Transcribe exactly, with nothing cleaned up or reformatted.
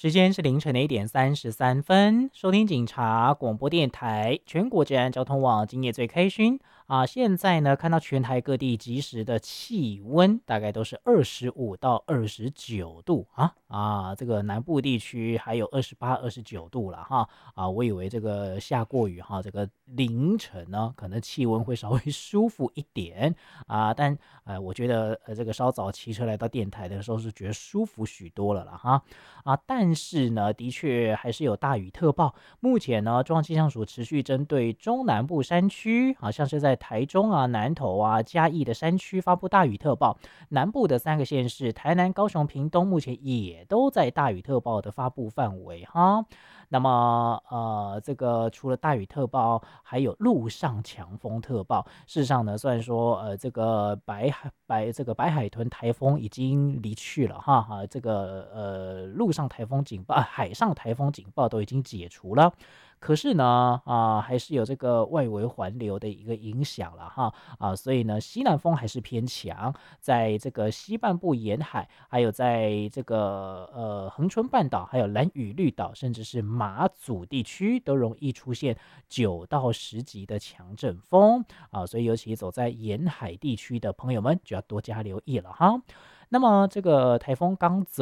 时间是凌晨的一点三十三分，收听警察广播电台全国治安交通网，今夜最开心啊！现在呢，看到全台各地即时的气温大概都是二十五到二十九度啊啊，这个南部地区还有二十八、二十九度了哈啊，我以为这个下过雨哈，这个凌晨呢可能气温会稍微舒服一点啊，但呃，我觉得呃这个稍早骑车来到电台的时候是觉得舒服许多了啦哈。啊，但是呢，的确还是有大雨特报。目前呢，中央气象署持续针对中南部山区，好像是在台中啊、南投啊、嘉义的山区发布大雨特报。南部的三个县市，台南、高雄、屏东，目前也都在大雨特报的发布范围哈。那么，呃，这个除了大雨特报，还有陆上强风特报。事实上呢，虽然说，呃，这个白海白这个白海豚台风已经离去了哈哈，这个呃陆上台风警报、啊海上台风警报都已经解除了。可是呢，啊，还是有这个外围环流的一个影响了哈啊，所以呢，西南风还是偏强，在这个西半部沿海，还有在这个呃恒春半岛，还有兰屿绿岛，甚至是马祖地区，都容易出现九到十级的强阵风啊，所以尤其走在沿海地区的朋友们就要多加留意了哈。那么这个台风刚走。